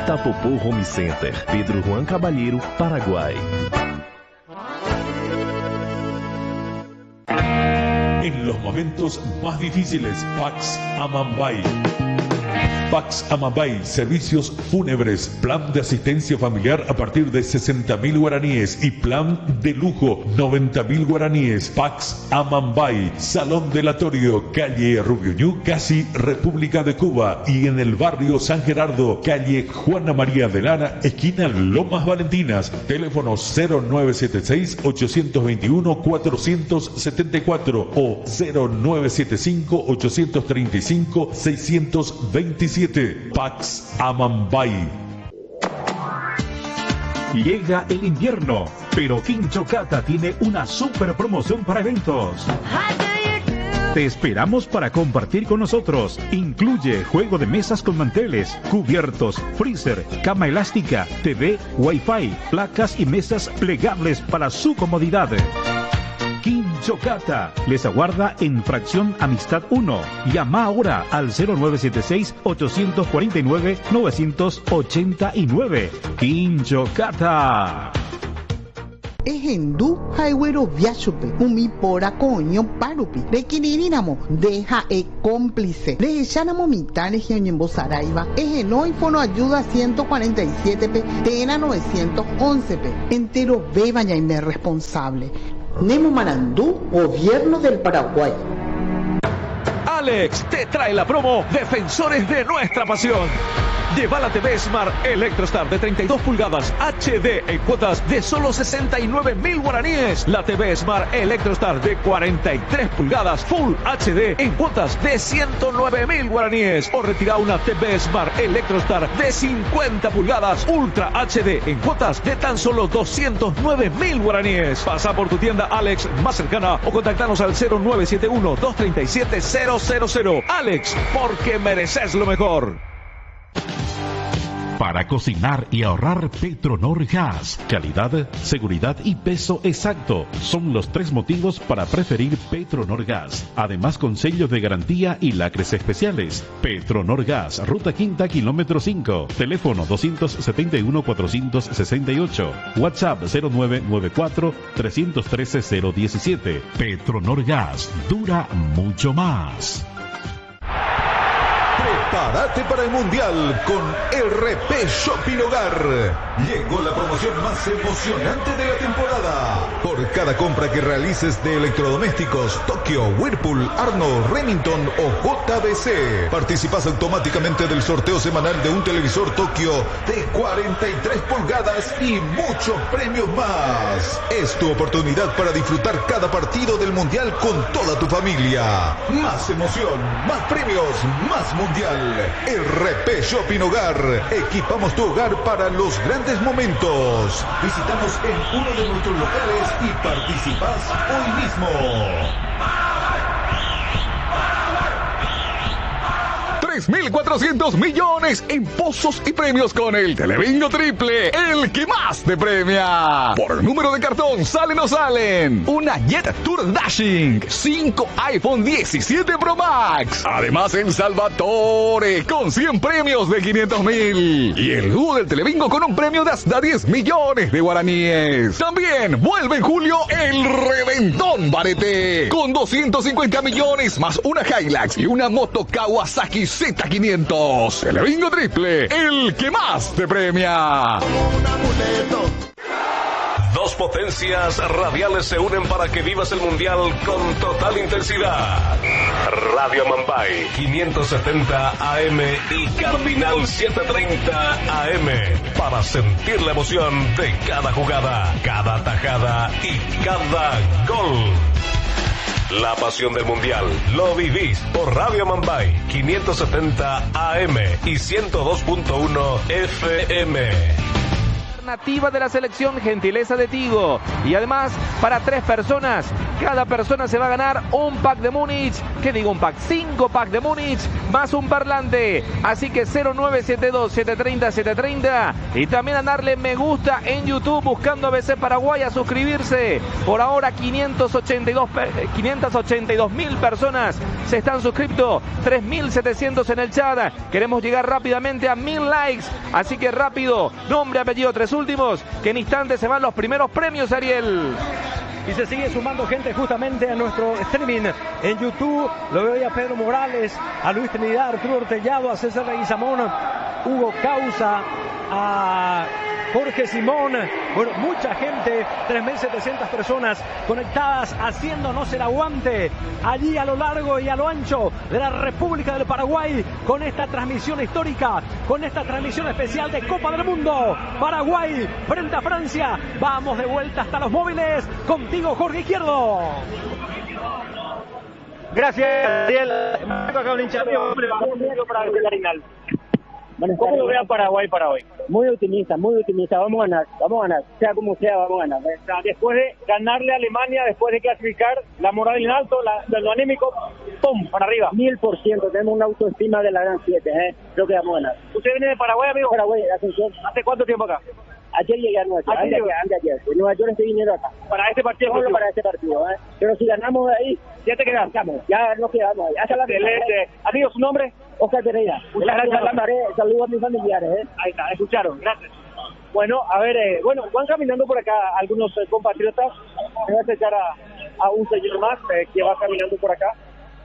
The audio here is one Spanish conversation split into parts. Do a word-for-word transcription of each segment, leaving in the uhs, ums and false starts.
Itapopó Home Center, Pedro Juan Caballero, Paraguay. En los momentos más difíciles, Pax Amambay. Pax Amambay, servicios fúnebres, plan de asistencia familiar a partir de sesenta mil guaraníes y plan de lujo noventa mil guaraníes. Pax Amambay, Salón Delatorio, calle Rubioñú, casi República de Cuba, y en el barrio San Gerardo, calle Juana María de Lara, esquina Lomas Valentinas. Teléfono cero nueve siete seis, ocho dos uno, cuatro siete cuatro o cero nueve siete cinco, ocho tres cinco, seis dos siete. Pax Amambay. Llega el invierno, pero Quinchocata tiene una super promoción para eventos. Te esperamos para compartir con nosotros. Incluye juego de mesas con manteles, cubiertos, freezer, cama elástica, T V, Wi-Fi, placas y mesas plegables para su comodidad. Quinchocata les aguarda en Fracción Amistad uno. Llama ahora al cero nueve siete seis, ocho cuatro nueve, nueve ocho nueve. Quinchocata. Ejendu Highway Viachupe, Umi Pora Coño Parupi, Requiriramo, deja e cómplice, le echanamo mitades y en Saraiva, Ejenoi Fono Ayuda ciento cuarenta y siete P, Tena novecientos once P, entero beban y me responsable. Nemo Marandú, Gobierno del Paraguay. Alex te trae la promo Defensores de nuestra pasión. Lleva la T V Smart Electrostar de treinta y dos pulgadas H D en cuotas de solo sesenta y nueve mil guaraníes. La T V Smart Electrostar de cuarenta y tres pulgadas Full H D en cuotas de ciento nueve mil guaraníes. O retira una T V Smart Electrostar de cincuenta pulgadas Ultra H D en cuotas de tan solo doscientos nueve mil guaraníes. Pasa por tu tienda Alex más cercana o contactanos al cero nueve siete uno, dos tres siete, cero cero cero. Alex, porque mereces lo mejor. Para cocinar y ahorrar, Petronor Gas. Calidad, seguridad y peso exacto son los tres motivos para preferir Petronor Gas. Además, con sellos de garantía y lacres especiales. Petronor Gas, Ruta Quinta, kilómetro cinco. Teléfono dos siete uno, cuatro seis ocho. WhatsApp cero nueve nueve cuatro, tres uno tres, cero uno siete. Petronor Gas, dura mucho más. Prepárate para el Mundial con R P Shopping Hogar. Llegó la promoción más emocionante de la temporada. Por cada compra que realices de electrodomésticos, Tokio, Whirlpool, Arnold, Remington o J B C, participas automáticamente del sorteo semanal de un televisor Tokio de cuarenta y tres pulgadas y muchos premios más. Es tu oportunidad para disfrutar cada partido del Mundial con toda tu familia. Más emoción, más premios, más Mundial. R P Shopping Hogar. Equipamos tu hogar para los grandes momentos. Visitamos en uno de nuestros locales y participas hoy mismo. tres mil cuatrocientos millones en pozos y premios con el Telebingo Triple, el que más te premia. Por número de cartón, ¿salen o salen? Una Jet Tour Dashing, cinco iPhone diecisiete Pro Max. Además en Salvatore, con cien premios de quinientos mil. Y el dúo del Telebingo con un premio de hasta diez millones de guaraníes. También vuelve en julio el Reventón Barete, con doscientos cincuenta millones más una Hilux y una moto Kawasaki Z quinientos. Telebingo Triple, el que más te premia. Dos potencias radiales se unen para que vivas el Mundial con total intensidad. Radio Amambay quinientos setenta A M y Cardinal setecientos treinta A M para sentir la emoción de cada jugada, cada tajada y cada gol. La pasión del Mundial lo vivís por Radio Amambay quinientos setenta A M y ciento dos punto uno F M. Alternativa de la selección, gentileza de Tigo. Y además, para tres personas, Cada persona se va a ganar un pack de Múnich. ¿Qué digo un pack? Cinco pack de Múnich más un parlante. Así que cero nueve siete dos, siete tres cero, siete tres cero. Y también a darle me gusta en YouTube buscando A B C Paraguay, a suscribirse. Por ahora quinientos ochenta y dos, quinientas ochenta y dos mil personas se están suscritos. tres mil setecientos en el chat. Queremos llegar rápidamente a mil likes. Así que rápido. Nombre, apellido, tres últimos. Que en instantes se van los primeros premios, Ariel. Y se sigue sumando gente justamente a nuestro streaming en YouTube. Lo veo ya a Pedro Morales, a Luis Trinidad, a Arturo Ortellado, a César Leguizamón, Hugo Causa, a Jorge Simón. Bueno, mucha gente, tres mil setecientas personas conectadas, haciéndonos el aguante allí a lo largo y a lo ancho de la República del Paraguay, con esta transmisión histórica, con esta transmisión especial de Copa del Mundo. Paraguay frente a Francia. Vamos de vuelta hasta los móviles. Contigo, Jorge Izquierdo. Gracias, Ariel. ¿Cómo lo ve a Paraguay para hoy? Muy optimista, muy optimista. Vamos a ganar, vamos a ganar. Sea como sea, vamos a ganar. O sea, después de ganarle a Alemania, después de clasificar, la moral en alto, la, lo anímico, ¡pum!, para arriba. Mil por ciento. Tenemos una autoestima de la gran siete, ¿eh? Creo que vamos a ganar. ¿Usted viene de Paraguay, amigo? Paraguay, Asunción. ¿Hace cuánto tiempo acá? Ayer llegué a Nueva York, antes de ayer. De Nueva York estoy viniendo acá. Para este partido. Solo para este partido, ¿eh? Pero si ganamos de ahí, ya te quedas. Ya nos quedamos ahí. Hasta la Excelente. Amigo, ¿su nombre? Oscar Pereira. Muchas gracias. Saludos a mis familiares, ¿eh? Ahí está, escucharon. Gracias. Bueno, a ver, eh, bueno, van caminando por acá algunos eh, compatriotas. Me voy a acercar a, a un señor más eh, que va caminando por acá.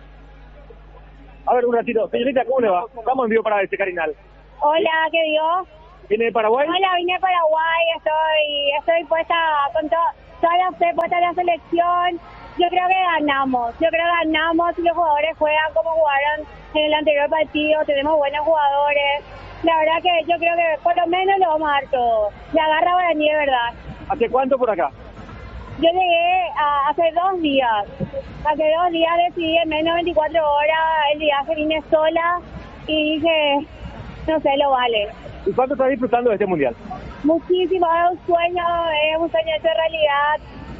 A ver, un ratito. Señorita, ¿cómo le va? Estamos en vivo para este Carinal. Hola, ¿qué dio? ¿Viene de Paraguay? Hola, vine de Paraguay, estoy estoy puesta con to, toda la fe puesta en la selección. Yo creo que ganamos, yo creo que ganamos y los jugadores juegan como jugaron en el anterior partido, tenemos buenos jugadores. La verdad que yo creo que por lo menos lo vamos a dar todo. La garra guaraní, de verdad. ¿Hace cuánto por acá? Yo llegué a, hace dos días, hace dos días decidí en menos de veinticuatro horas el viaje, vine sola y dije, no sé, lo vale. ¿Y cuánto estás disfrutando de este mundial? Muchísimo, es un sueño, es un sueño hecho realidad.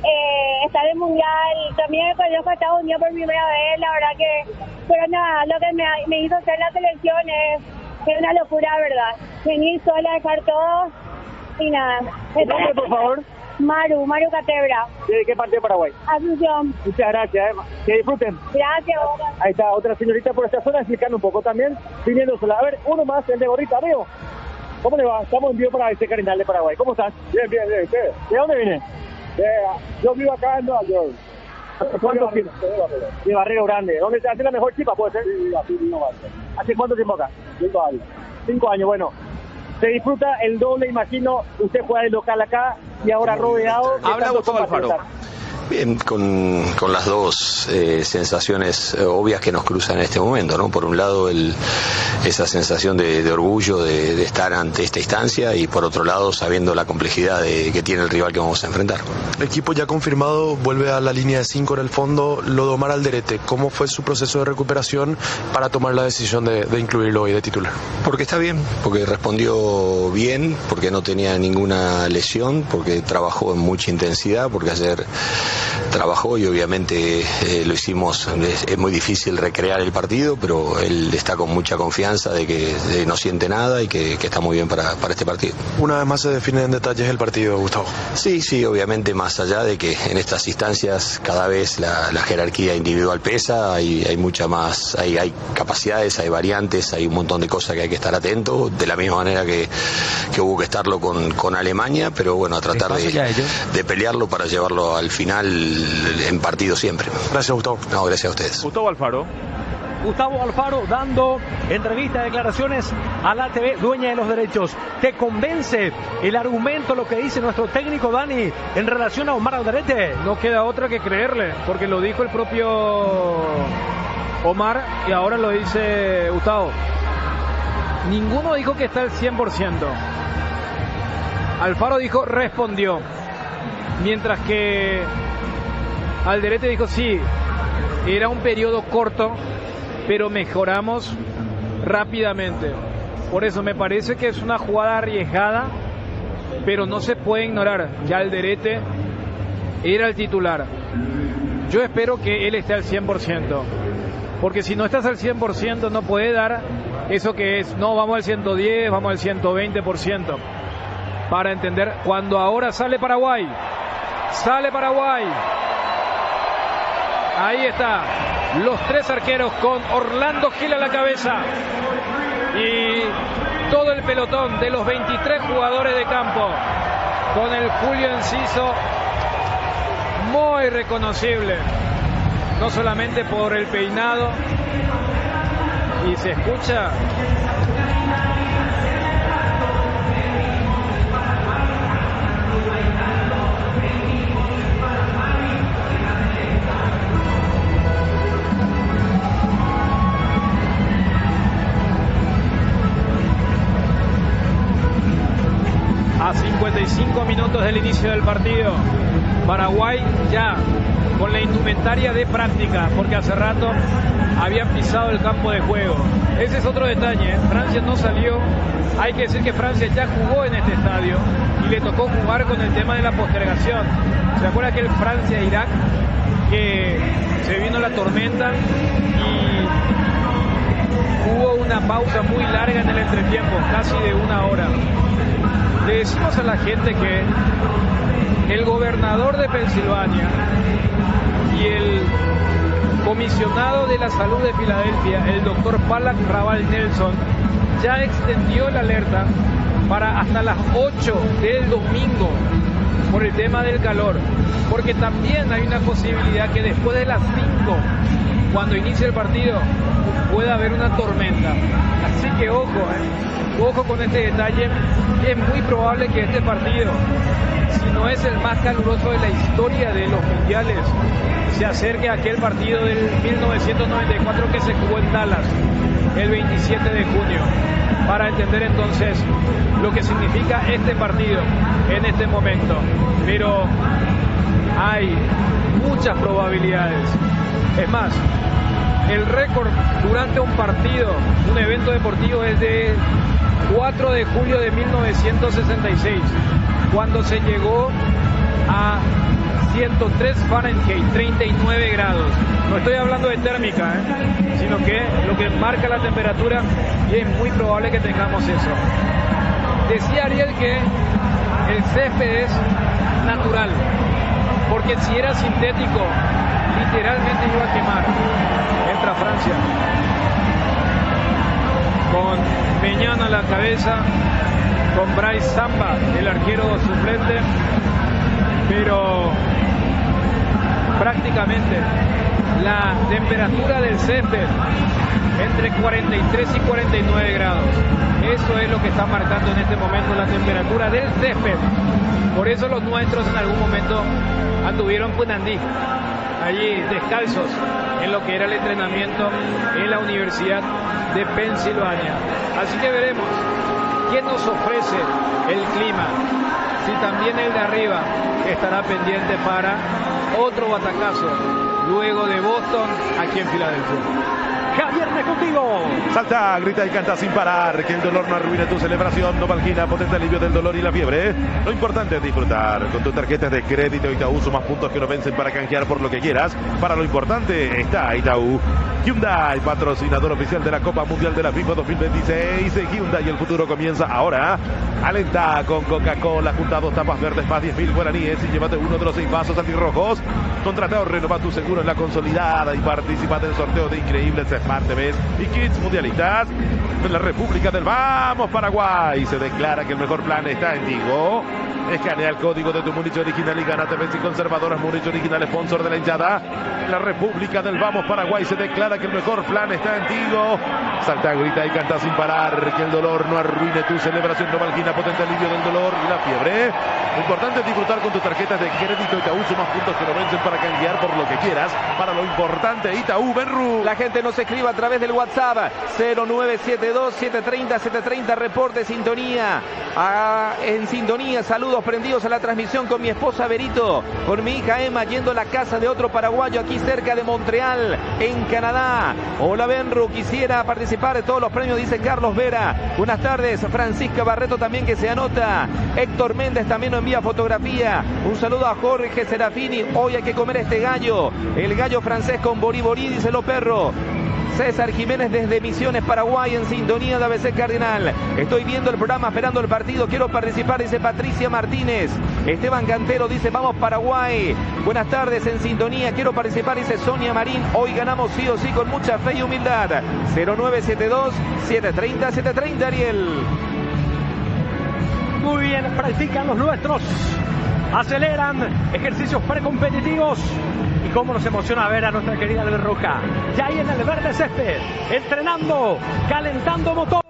Eh, estar en el mundial, también conozco a Estados Unidos por primera vez, la verdad que pero nada, lo que me, me hizo hacer la selección es, es una locura, ¿verdad? Venir sola, dejar todo y nada. ¿Tu nombre, por favor? Maru, Maru Catebra. ¿De qué parte de Paraguay? Asunción. Muchas gracias, ¿eh? Que disfruten. Gracias. Ahí está otra señorita por esta zona explicando un poco también, viniendo sola. A ver, uno más, el de gorrita, amigo. ¿Cómo le va? Estamos en vivo para este Carinal de Paraguay. ¿Cómo estás? Bien, bien, bien. ¿Qué? ¿De dónde viene? De, yo vivo acá en Nueva York. ¿Cuánto tiempo? De Barrio Grande. ¿Dónde te hace la mejor chipa, puede ser? Sí, así mismo va a ser. ¿Hace cuánto tiempo acá? Cinco años. Cinco años, bueno. Se disfruta el doble, imagino. Usted juega de local acá y ahora rodeado. Habla Gustavo Alfaro. Bien, con, con las dos eh, sensaciones eh, obvias que nos cruzan en este momento, ¿no? Por un lado, el, esa sensación de, de orgullo de, de estar ante esta instancia y por otro lado, sabiendo la complejidad de, que tiene el rival que vamos a enfrentar. El equipo ya confirmado vuelve a la línea de cinco en el fondo, Lodomar Alderete. ¿Cómo fue su proceso de recuperación para tomar la decisión de, de incluirlo hoy de titular? Porque está bien, porque respondió bien, porque no tenía ninguna lesión, porque trabajó en mucha intensidad, porque ayer trabajó y obviamente eh, lo hicimos, es, es muy difícil recrear el partido, pero él está con mucha confianza de que de no siente nada y que, que está muy bien para, para este partido. Una vez más se define en detalles el partido, Gustavo. Sí, sí, obviamente más allá de que en estas instancias cada vez la, la jerarquía individual pesa, hay, hay mucha más, hay, hay capacidades, hay variantes, hay un montón de cosas que hay que estar atentos, de la misma manera que, que hubo que estarlo con, con Alemania, pero bueno, a tratar de, de pelearlo para llevarlo al final en partido siempre. Gracias, Gustavo. No, gracias a ustedes. Gustavo Alfaro. Gustavo Alfaro dando entrevistas, declaraciones a la T V dueña de los derechos. ¿Te convence el argumento, lo que dice nuestro técnico Dani en relación a Omar Alderete? No queda otra que creerle, porque lo dijo el propio Omar y ahora lo dice Gustavo. Ninguno dijo que está al cien por ciento. Alfaro dijo respondió, mientras que Alderete dijo sí, era un periodo corto, pero mejoramos rápidamente. Por eso me parece que es una jugada arriesgada, pero no se puede ignorar. Ya Alderete era el titular. Yo espero que él esté al cien por ciento, porque si no estás al cien por ciento no puede dar eso que es, no, vamos al ciento diez, vamos al ciento veinte por ciento, para entender cuando ahora sale Paraguay, sale Paraguay, ahí está, los tres arqueros con Orlando Gil a la cabeza y todo el pelotón de los veintitrés jugadores de campo, con el Julio Enciso muy reconocible, no solamente por el peinado, y se escucha a cincuenta y cinco minutos del inicio del partido. Paraguay ya con la indumentaria de práctica, porque hace rato habían pisado el campo de juego. Ese es otro detalle, ¿eh? Francia no salió. Hay que decir que Francia ya jugó en este estadio y le tocó jugar con el tema de la postergación. ¿Se acuerda que el Francia-Irak, que se vino la tormenta y hubo una pausa muy larga en el entretiempo, casi de una hora? Le decimos a la gente que el gobernador de Pensilvania y el comisionado de la salud de Filadelfia, el doctor Palak Raval Nelson, ya extendió la alerta para hasta las ocho del domingo por el tema del calor, porque también hay una posibilidad que después de las cinco, cuando inicie el partido, pueda haber una tormenta. Así que ojo, eh, ojo con este detalle. Es muy probable que este partido, si no es el más caluroso de la historia de los mundiales, se acerque a aquel partido del mil novecientos noventa y cuatro que se jugó en Dallas el veintisiete de junio, para entender entonces lo que significa este partido en este momento. Pero hay muchas probabilidades. Es más, el récord durante un partido, un evento deportivo, es de cuatro de julio de mil novecientos sesenta y seis, cuando se llegó a ciento tres Fahrenheit, treinta y nueve grados. No estoy hablando de térmica, ¿eh? sino que lo que marca la temperatura, y es muy probable que tengamos eso. Decía Ariel que el césped es natural, porque si era sintético, literalmente iba a quemar. Entra Francia con Peñán a la cabeza, con Bryce Samba, el arquero suplente, pero prácticamente la temperatura del césped entre cuarenta y tres y cuarenta y nueve grados. Eso es lo que está marcando en este momento la temperatura del césped. Por eso los nuestros en algún momento anduvieron punandí, allí descalzos, en lo que era el entrenamiento en la Universidad de Pensilvania. Así que veremos quién nos ofrece el clima, si también el de arriba estará pendiente para otro batacazo luego de Boston aquí en Filadelfia. Javier, contigo. Salta, grita y canta sin parar, que el dolor no arruine tu celebración. Novalgina, potente alivio del dolor y la fiebre. Lo importante es disfrutar. Con tus tarjetas de crédito Itaú sumas puntos que no vencen para canjear por lo que quieras. Para lo importante está Itaú. Hyundai, patrocinador oficial de la Copa Mundial de la FIFA dos mil veintiséis. Hyundai, el futuro comienza ahora. Alenta con Coca-Cola, junta dos tapas verdes más diez mil guaraníes y llévate uno de los seis vasos antirrojos. Contrata o renova tu seguro en la consolidada y participa del sorteo de increíbles Smart T Vs y kits mundialistas. En la República del Vamos Paraguay se declara que el mejor plan está en Tigo. Escanea el código de tu Munich original y gana T Vs y conservadoras Munich original, sponsor de la hinchada. En la República del Vamos Paraguay se declara que el mejor plan está en Tigo. Salta, grita y canta sin parar, que el dolor no arruine tu celebración. Novalgina, potente alivio del dolor y la fiebre. Lo importante es disfrutar con tus tarjetas de crédito Itaú, sumas puntos que no vencen para canjear por lo que quieras. Para lo importante, Itaú, Benru. La gente no se escriba a través del WhatsApp cero nueve siete dos, siete tres cero, siete tres cero, reporte sintonía. Ah, en sintonía, saludos prendidos a la transmisión con mi esposa Berito, con mi hija Emma, yendo a la casa de otro paraguayo aquí cerca de Montreal, en Canadá. Hola Benru, quisiera participar de todos los premios, dice Carlos Vera. Buenas tardes, Francisca Barreto también que se anota. Héctor Méndez también nos envía fotografía. Un saludo a Jorge Serafini, hoy hay que comer este gallo, el gallo francés con Borí Borí, dice lo perro. César Jiménez desde Misiones, Paraguay, en sintonía de A B C Cardinal. Estoy viendo el programa, esperando el partido, quiero participar, dice Patricia Martínez. Esteban Cantero dice, vamos Paraguay. Buenas tardes, en sintonía, quiero participar, dice Sonia Marín. Hoy ganamos sí o sí con mucha fe y humildad. cero nueve siete dos, siete tres cero, siete tres cero, Ariel. Muy bien, practican los nuestros. Aceleran, ejercicios precompetitivos. Y cómo nos emociona ver a nuestra querida Albert Roja. Ya ahí en el verde césped, entrenando, calentando motor.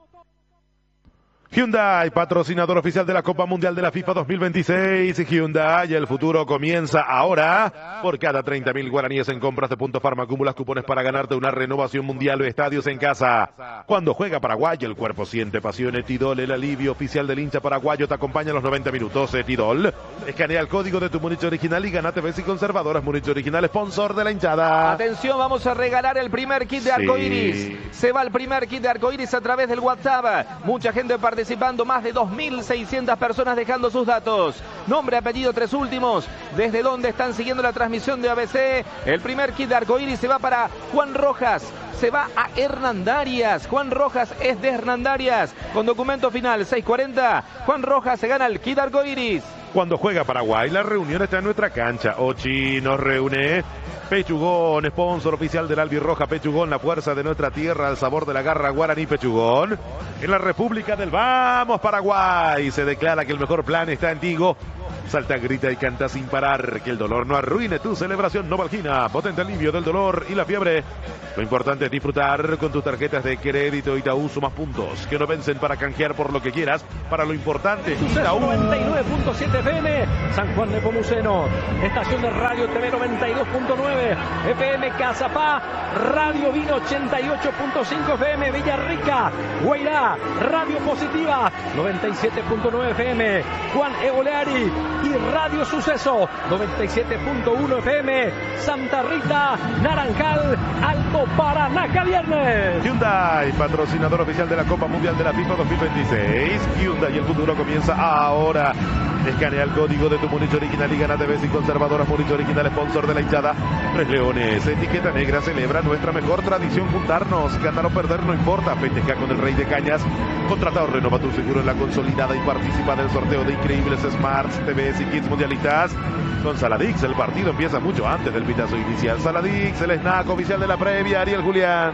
Hyundai, patrocinador oficial de la Copa Mundial de la FIFA dos mil veintiséis. Hyundai, el futuro comienza ahora. Por cada treinta mil guaraníes en compras de Punto Farma acumulas cupones para ganarte una renovación mundial o estadios en casa. Cuando juega Paraguay, el cuerpo siente pasión. Etidol, el alivio oficial del hincha paraguayo, te acompaña a los noventa minutos. Etidol, escanea el código de tu Múnich original y ganate Bessi Conservadoras Múnich original, sponsor de la hinchada. Atención, vamos a regalar el primer kit de arcoiris. Sí. Se va el primer kit de arcoiris a través del WhatsApp. Mucha gente participa. Participando, más de dos mil seiscientas personas dejando sus datos. Nombre, apellido, tres últimos. ¿Desde dónde están siguiendo la transmisión de A B C? El primer kit de arcoíris se va para Juan Rojas. Se va a Hernandarias. Juan Rojas es de Hernandarias. Con documento final seiscientos cuarenta. Juan Rojas se gana el kit de arcoíris. Cuando juega Paraguay, la reunión está en nuestra cancha. Ochi nos reúne. Pechugón, sponsor oficial del Albirroja. Pechugón, la fuerza de nuestra tierra, el sabor de la garra guaraní. Pechugón. En la República del Vamos Paraguay se declara que el mejor plan está en Tigo. Salta, grita y canta sin parar. Que el dolor no arruine tu celebración. Novalgina, potente alivio del dolor y la fiebre. Lo importante es disfrutar con tus tarjetas de crédito Itaú Sumas puntos, que no vencen para canjear por lo que quieras. Para lo importante, Itaú. noventa y nueve punto siete F M, San Juan de Pomuceno. Estación de Radio T V noventa y dos punto nueve F M, Cazapá. Radio Vino ochenta y ocho punto cinco F M, Villarrica. Guairá, Radio Positiva noventa y siete punto nueve F M, Juan Eoleari. Y Radio Suceso noventa y siete punto uno F M, Santa Rita, Naranjal, Alto Paraná, viernes. Hyundai, patrocinador oficial de la Copa Mundial de la FIFA dos mil veintiséis. Hyundai, el futuro comienza ahora. Escanea el código de tu Múnich original y gánate Bessi Conservadoras Múnich original, sponsor de la hinchada. Tres Leones, etiqueta negra, celebra nuestra mejor tradición, juntarnos. Ganar o perder no importa, festeja con el Rey de Cañas. Contrata o renova tu seguro en la consolidada y participa del sorteo de increíbles Smarts, T Vs y kits mundialistas. Con Saladix, el partido empieza mucho antes del pitazo inicial. Saladix, el snack oficial de la previa. Ariel Julián.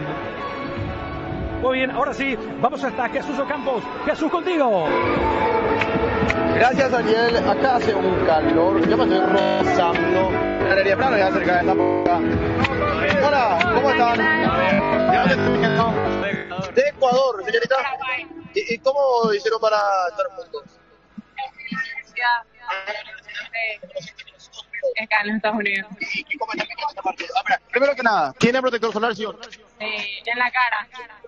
Muy bien, ahora sí, vamos hasta Jesús Ocampos. Jesús, contigo. Gracias, Ariel. Acá hace un calor. Yo me estoy rozando. Galería Plano, ya cerca de esta boca. Hola, ¿cómo están? De Ecuador, señorita. ¿Y, y cómo hicieron para estar juntos? Acá en los Estados Unidos. ¿Y cómo está esta partido? Ah, mira, primero que nada, ¿tiene protector solar, sí o no? Sí, en la cara.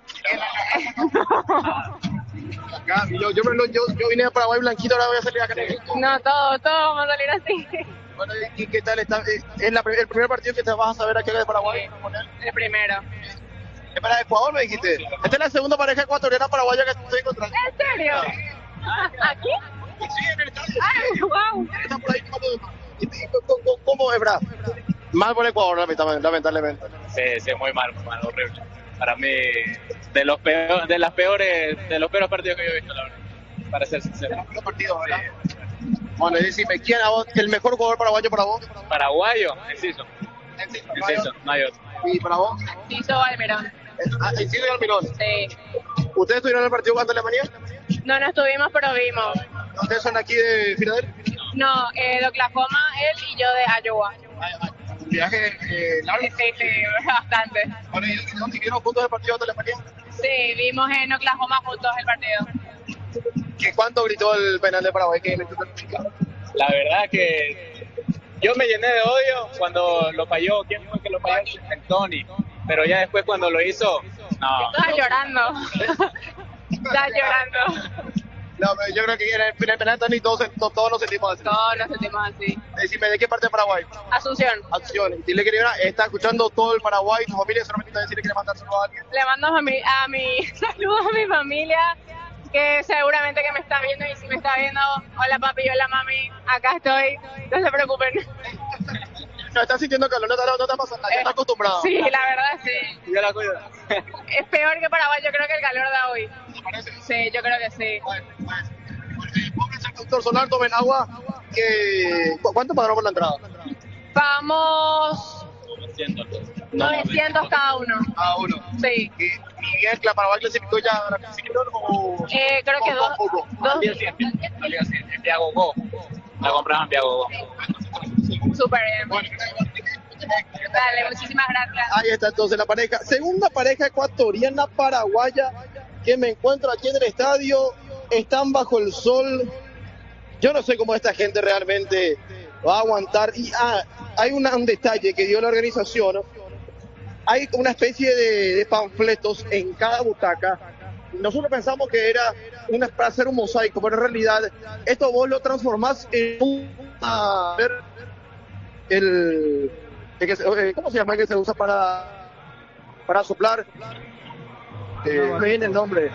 Acá, yo, yo, yo, yo vine a Paraguay blanquito, ahora voy a salir acá negro. No, todo, todo vamos a salir así. Bueno, ¿y qué tal está? ¿Es la, el primer partido que te vas a saber aquí de Paraguay? El primero. ¿Es para Ecuador, me dijiste? Esta es la segunda pareja ecuatoriana paraguaya que estoy encontrando. ¿En serio? ¿Aquí? Sí, en el estadio. ¡Ay, wow! Está por ahí, ¿cómo, cómo es, Brad? Mal por Ecuador, lamentablemente. Sí, sí, muy mal, muy mal, horrible. Para mí, de los peores, de las peores, de los peores partidos que yo he visto, la verdad, para ser sincero. Los partidos, ¿verdad? Sí. Bueno, decime, ¿quién a vos, el mejor jugador paraguayo para vos? Paraguayo, Enciso. Enciso, Enciso, no hay otro. ¿Y para vos? Enciso Almirón. Ah, Enciso y Almirón. Sí. ¿Ustedes estuvieron en el partido contra Alemania? No, no estuvimos, pero vimos. ¿Ustedes son aquí de Filadelfia? No, eh, de Oklahoma, él y yo de Iowa. ¿Un viaje eh, largo? Sí, sí, bastante. Bueno, ¿y dónde vieron juntos el partido contra Alemania? Sí, vimos en Oklahoma juntos el partido. ¿Qué cuánto gritó el penal de Paraguay? ¿Qué La verdad que yo me llené de odio cuando lo falló. ¿Quién fue que lo falló? Tony. pero ya después cuando lo hizo, no. Estaba llorando. Estaba llorando. No, pero yo creo que en el, en el penal ni todos, todos, todos nos sentimos así. Todos nos sentimos así. Decime, ¿de qué parte de Paraguay? Asunción. Asunción. Dile que está escuchando todo el Paraguay, tu familia, solamente decirle que le mandas saludos a alguien. Le mando a mi, a mi saludos a mi familia, que seguramente que me está viendo, y si me está viendo, hola papi, hola mami, acá estoy, no se preocupen. No, estás sintiendo calor, no te, no te pasa nada, ya estás acostumbrado. Sí, la verdad sí. Yo la cuido. Es peor que Paraguay, yo creo que el calor de hoy. ¿Te parece? Sí, yo creo que sí. Bueno, bueno. Pónganse el doctor Solar, tomen agua. Que... ¿Cuánto pagaron por la entrada? Vamos novecientos cada uno. Cada uno. Sí. ¿Y, y bien, la Paraguay clasificó ya a la clasificación o...? Eh, creo que dos. dos. Al día siguiente, al día siguiente, en Piagogo. La compramos en Piagogo. Súper bien. Bueno, dale, muchísimas gracias. Ahí está entonces la pareja. Segunda pareja ecuatoriana paraguaya que me encuentro aquí en el estadio. Están bajo el sol. Yo no sé cómo esta gente realmente va a aguantar. Y ah, hay una, un detalle que dio la organización. Hay una especie de, de panfletos en cada butaca. Nosotros pensamos que era una, para hacer un mosaico, pero en realidad esto vos lo transformás en un... A ver, el, el que, ¿cómo se llama el que se usa para, para soplar? Eh, me viene el nombre.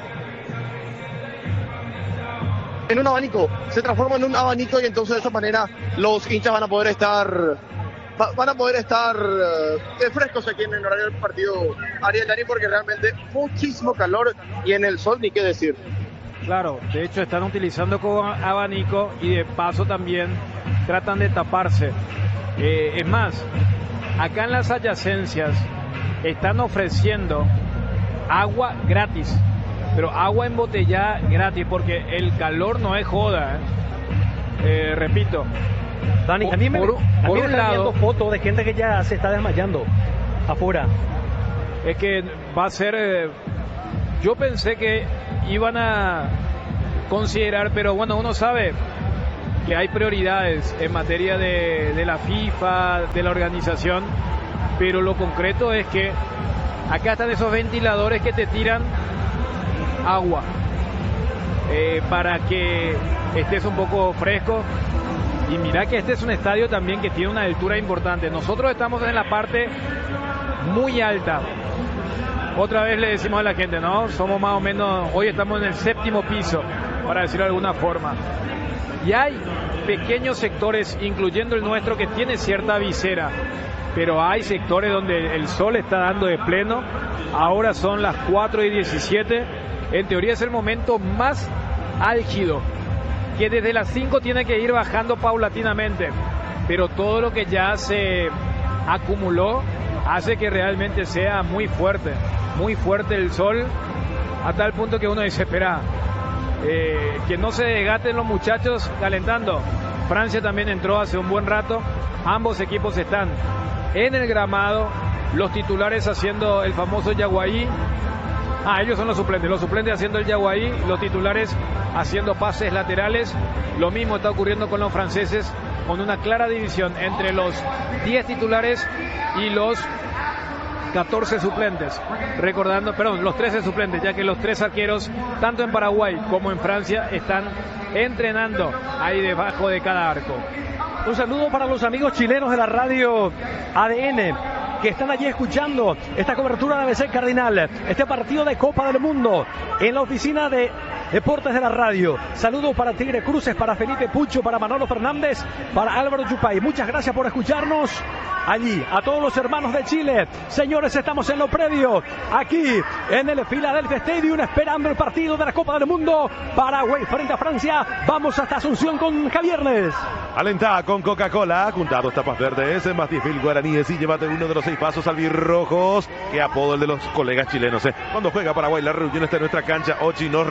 En un abanico, se transforma en un abanico y entonces de esa manera los hinchas van a poder estar va, van a poder estar uh, frescos aquí en el horario del partido Ariel Dani, porque realmente muchísimo calor y en el sol ni qué decir. Claro, de hecho están utilizando como abanico y de paso también tratan de taparse. Eh, es más, acá en las adyacencias están ofreciendo agua gratis, pero agua embotellada gratis, porque el calor no es joda, ¿eh? Eh, repito. Dani, a mí me, por, a por mí me un están lado, viendo fotos de gente que ya se está desmayando afuera. Es que va a ser... Eh, yo pensé que iban a considerar, pero bueno, uno sabe que hay prioridades en materia de, de la FIFA, de la organización, pero lo concreto es que acá están esos ventiladores que te tiran agua eh, para que estés un poco fresco. Y mira que este es un estadio también que tiene una altura importante. Nosotros estamos en la parte muy alta. Otra vez le decimos a la gente, ¿no? Somos más o menos, hoy estamos en el séptimo piso, para decirlo de alguna forma. Y hay pequeños sectores, incluyendo el nuestro, que tiene cierta visera, pero hay sectores donde el sol está dando de pleno. Ahora son las cuatro y diecisiete. En teoría es el momento más álgido, que desde las cinco tiene que ir bajando paulatinamente, pero todo lo que ya se acumuló hace que realmente sea muy fuerte, muy fuerte el sol, a tal punto que uno dice, espera, eh, que no se desgasten los muchachos calentando. Francia también entró hace un buen rato, ambos equipos están en el gramado, los titulares haciendo el famoso yaguaí. Ah, ellos son los suplentes, los suplentes haciendo el yaguaí, los titulares haciendo pases laterales. Lo mismo está ocurriendo con los franceses, con una clara división entre los diez titulares y los catorce suplentes. Recordando, perdón, los trece suplentes, ya que los tres arqueros, tanto en Paraguay como en Francia, están entrenando ahí debajo de cada arco. Un saludo para los amigos chilenos de la radio A D N, que están allí escuchando esta cobertura de A B C Cardinal, este partido de Copa del Mundo en la oficina de Deportes de la radio. Saludos para Tigre Cruces, para Felipe Pucho, para Manolo Fernández, para Álvaro Yupay. Muchas gracias por escucharnos allí. A todos los hermanos de Chile. Señores, estamos en lo previo, aquí en el Philadelphia Stadium, esperando el partido de la Copa del Mundo. Paraguay frente a Francia. Vamos hasta Asunción con Javiernes. Alentá con Coca-Cola, juntados tapas verdes, Mastifil guaraníes y llévate uno de los seis pasos albirrojos, que apodo el de los colegas chilenos. ¿eh? Cuando juega Paraguay, la reunión está en nuestra cancha, Ochi nos reúne.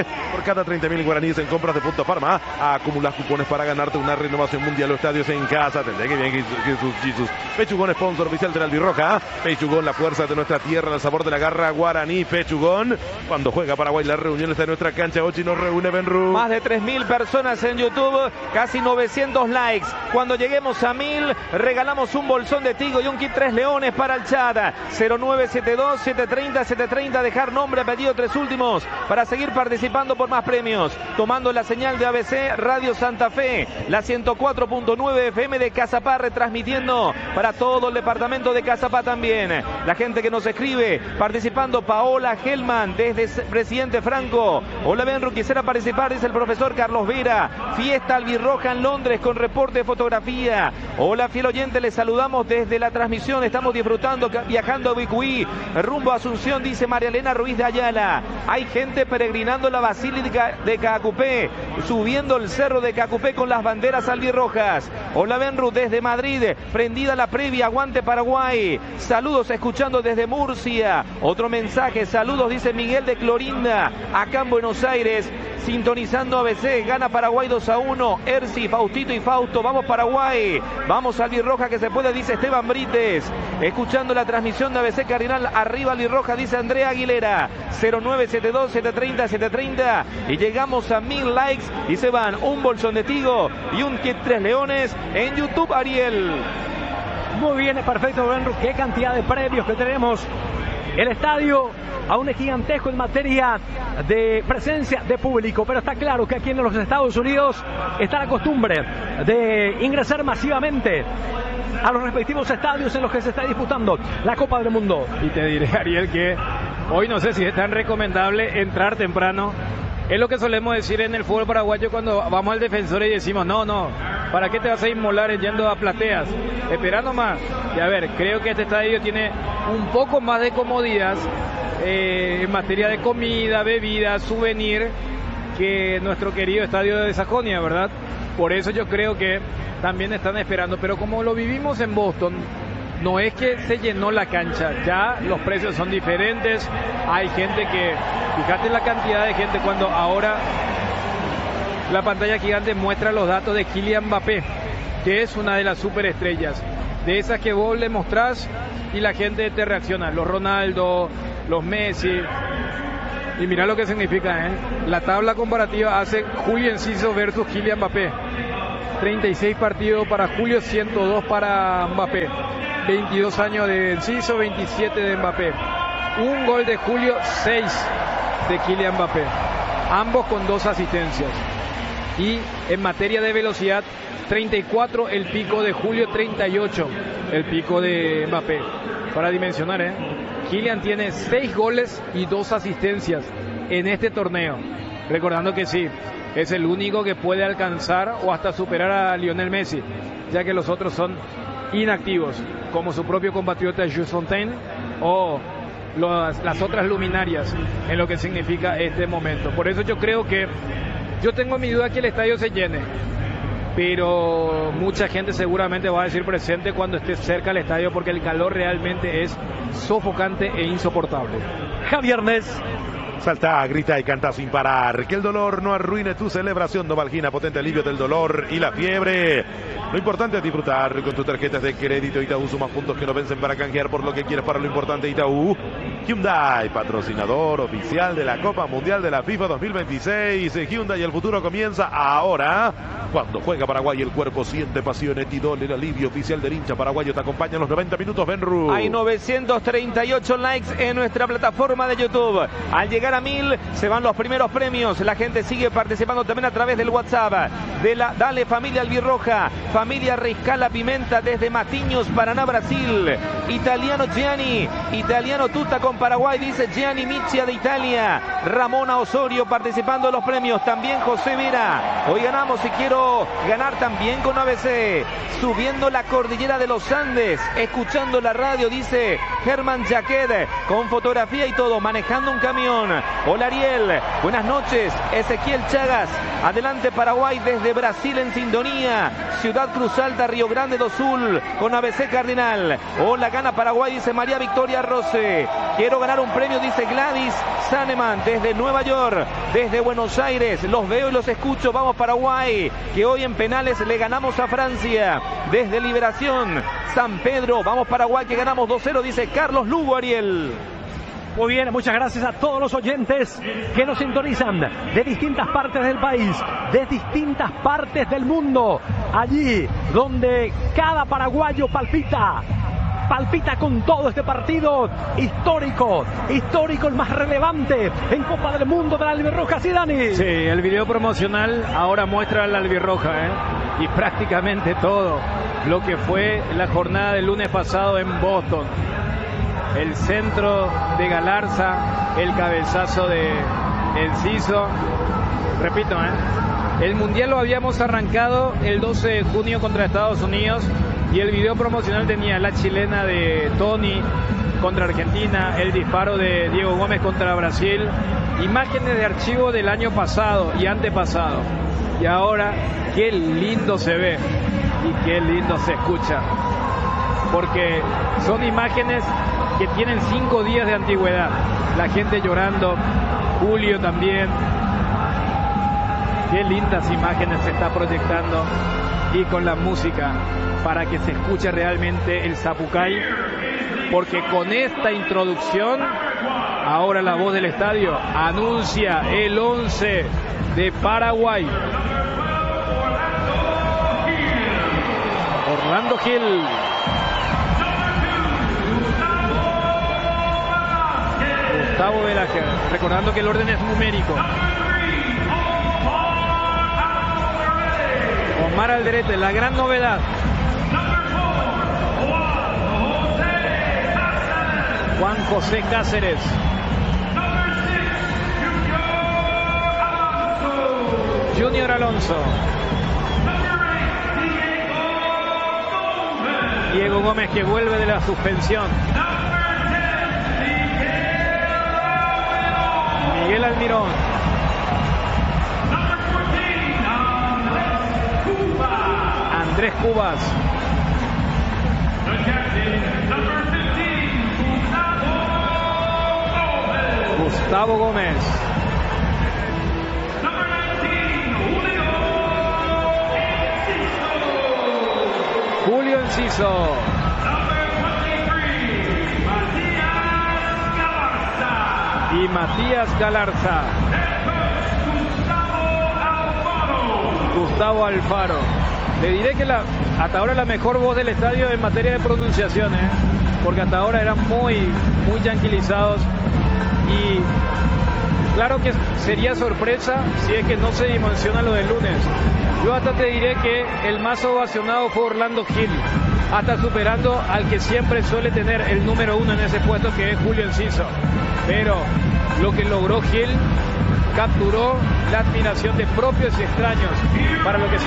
Por cada treinta mil guaraníes en compras de Punto Farma, acumulas cupones para ganarte una renovación mundial o estadios en casa. Tendré que bien, Jesús, Jesús. Pechugón, sponsor oficial de la Albirroja. Pechugón, la fuerza de nuestra tierra, el sabor de la garra guaraní. Pechugón, cuando juega Paraguay, las reuniones de nuestra cancha Ochi nos reúne Benru. Más de tres mil personas en YouTube, casi novecientos likes. Cuando lleguemos a mil, regalamos un bolsón de Tigo y un kit Tres Leones para el chat. cero nueve siete dos, siete tres cero, siete tres cero, dejar nombre, apellido, tres últimos, para seguir participando por más premios. Tomando la señal de A B C Radio Santa Fe, la ciento cuatro punto nueve F M de Cazapá, retransmitiendo para todo el departamento de Cazapá también. La gente que nos escribe, participando, Paola Gelman, desde Presidente Franco. Hola Benru, quisiera participar, dice el profesor Carlos Vera. Fiesta albirroja en Londres con reporte de fotografía. Hola fiel oyente, les saludamos desde la transmisión, estamos disfrutando, viajando a Bicuí, rumbo a Asunción, dice María Elena Ruiz de Ayala. Hay gente peregrinando la Basílica de Cacupé, subiendo el cerro de Cacupé con las banderas albirrojas. Hola Benru, desde Madrid, prendida la previa, aguante Paraguay. Saludos, escuchando desde Murcia. Otro mensaje, saludos, dice Miguel de Clorinda, acá en Buenos Aires, sintonizando A B C, gana Paraguay dos a uno. Erci, Faustito y Fausto, vamos Paraguay, vamos albirroja que se puede, dice Esteban Brites. Escuchando la transmisión de A B C Cardinal, arriba albirroja, dice Andrea Aguilera. Cero nueve siete dos, siete tres cero, siete tres cero, y llegamos a mil likes y se van un bolsón de Tigo y un kit Tres Leones en YouTube, Ariel. Muy bien, perfecto, Benru. Qué cantidad de premios que tenemos. El estadio aún es gigantesco en materia de presencia de público, pero está claro que aquí en los Estados Unidos está la costumbre de ingresar masivamente a los respectivos estadios en los que se está disputando la Copa del Mundo. Y te diré, Ariel, que hoy no sé si es tan recomendable entrar temprano. Es lo que solemos decir en el fútbol paraguayo cuando vamos al Defensor y decimos, no, no, ¿para qué te vas a inmolar yendo a plateas? Espera nomás. Y a ver, creo que este estadio tiene un poco más de comodidad eh, en materia de comida, bebida, souvenir, que nuestro querido estadio de Sajonia, ¿verdad? Por eso yo creo que también están esperando. Pero como lo vivimos en Boston, no es que se llenó la cancha, ya los precios son diferentes. Hay gente que, fíjate la cantidad de gente cuando ahora la pantalla gigante muestra los datos de Kylian Mbappé, que es una de las superestrellas, de esas que vos le mostrás y la gente te reacciona. Los Ronaldo, los Messi. Y mira lo que significa, ¿eh? La tabla comparativa hace Julio Enciso versus Kylian Mbappé. treinta y seis partidos para Julio, ciento dos para Mbappé. veintidós años de Enciso, veintisiete de Mbappé. Un gol de Julio, seis de Kylian Mbappé. Ambos con dos asistencias. Y en materia de velocidad, treinta y cuatro el pico de Julio, treinta y ocho el pico de Mbappé. Para dimensionar, ¿eh? Kylian tiene seis goles y dos asistencias en este torneo. Recordando que sí, es el único que puede alcanzar o hasta superar a Lionel Messi, ya que los otros son inactivos, como su propio compatriota Jules Fontaine o los, las otras luminarias en lo que significa este momento. Por eso yo creo que, yo tengo mi duda que el estadio se llene, pero mucha gente seguramente va a decir presente cuando esté cerca del estadio, porque el calor realmente es sofocante e insoportable. Javier Nes. Salta, grita y canta sin parar. Que el dolor no arruine tu celebración. Novalgina, potente alivio del dolor y la fiebre. Lo importante es disfrutar con tus tarjetas de crédito Itaú. Sumas puntos que no vencen para canjear por lo que quieres para lo importante. Itaú. Hyundai, patrocinador oficial de la Copa Mundial de la FIFA dos mil veintiséis. Hyundai, el futuro comienza ahora. Cuando juega Paraguay, el cuerpo siente pasión. Etidol, el alivio oficial del hincha paraguayo, te acompaña en los noventa minutos, Benru. Hay novecientos treinta y ocho likes en nuestra plataforma de YouTube. Al llegar a mil se van los primeros premios. La gente sigue participando también a través del WhatsApp de la Dale Familia Albirroja, familia Riscala Pimenta desde Matiños, Paraná, Brasil. Italiano Gianni, italiano Tuta con Paraguay, dice Gianni Michia de Italia. Ramona Osorio participando en los premios, también José Vera. Hoy ganamos y quiero ganar también con A B C. Subiendo la cordillera de los Andes, escuchando la radio, dice Germán Jaquet, con fotografía y todo, manejando un camión. Hola Ariel, buenas noches. Ezequiel Chagas, adelante Paraguay desde Brasil en sintonía. Ciudad Cruz Alta, Río Grande do Sul, con A B C Cardinal. Hola, gana Paraguay, dice María Victoria Rose. Quiero ganar un premio, dice Gladys Saneman desde Nueva York, desde Buenos Aires. Los veo y los escucho. Vamos Paraguay, que hoy en penales le ganamos a Francia. Desde Liberación, San Pedro, vamos Paraguay, que ganamos dos cero, dice Carlos Lugo, Ariel. Muy bien, muchas gracias a todos los oyentes que nos sintonizan de distintas partes del país, de distintas partes del mundo, allí donde cada paraguayo palpita. Palpita con todo este partido histórico, histórico, el más relevante en Copa del Mundo de la Albirroja. Sí, Dani. Sí, el video promocional ahora muestra la Albirroja, ¿eh? Y prácticamente todo lo que fue la jornada del lunes pasado en Boston. El centro de Galarza, el cabezazo de Enciso. Repito, ¿eh? El Mundial lo habíamos arrancado el doce de junio contra Estados Unidos y el video promocional tenía la chilena de Toni contra Argentina, el disparo de Diego Gómez contra Brasil, imágenes de archivo del año pasado y antepasado. Y ahora, qué lindo se ve y qué lindo se escucha, porque son imágenes que tienen cinco días de antigüedad. La gente llorando, Julio también. Qué lindas imágenes se está proyectando, y con la música para que se escuche realmente el Zapucay, porque con esta introducción ahora la voz del estadio anuncia el once de Paraguay. Orlando Gil, Gustavo Velázquez, recordando que el orden es numérico. Omar Alderete, la gran novedad. Juan José Cáceres. Junior Alonso. Diego Gómez, que vuelve de la suspensión. Miguel Almirón. Andrés Cubas. Gustavo Gómez. Julio Enciso. Y Matías Galarza. Gustavo Alfaro. Le diré que la, hasta ahora la mejor voz del estadio en materia de pronunciación, ¿eh? Porque hasta ahora eran muy, muy yanquilizados. Y claro que sería sorpresa si es que no se dimensiona lo del lunes. Yo hasta te diré que el más ovacionado fue Orlando Gil, hasta superando al que siempre suele tener el número uno en ese puesto, que es Julio Enciso. Pero lo que logró Gil capturó la admiración de propios y extraños para lo que